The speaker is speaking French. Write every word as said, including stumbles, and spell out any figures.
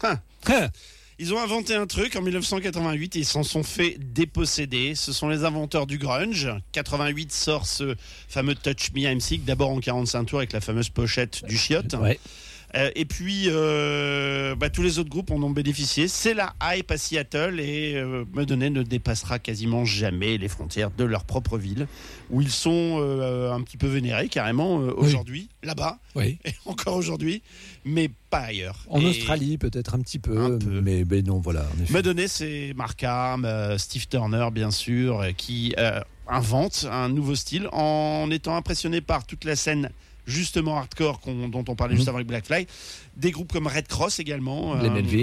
Hein. Ils ont inventé un truc en dix-neuf cent quatre-vingt-huit et ils s'en sont fait déposséder. Ce sont les inventeurs du grunge. quatre-vingt-huit sort ce fameux Touch Me I'm Sick, d'abord en quarante-cinq tours avec la fameuse pochette du chiotte. Ouais. Euh, et puis, euh, bah, tous les autres groupes en ont bénéficié. C'est la hype à Seattle et euh, Madonna ne dépassera quasiment jamais les frontières de leur propre ville, où ils sont euh, un petit peu vénérés carrément euh, aujourd'hui, oui. là-bas, oui. et encore aujourd'hui, mais pas ailleurs. En et Australie peut-être un petit peu, un peu. Mais, mais non, voilà. En effet. Madonna, c'est Mark Arm, euh, Steve Turner bien sûr, euh, qui euh, invente un nouveau style en étant impressionné par toute la scène justement hardcore qu'on, dont on parlait mmh. juste avant avec Black Flag, des groupes comme Red Cross également, Glenn Elvie.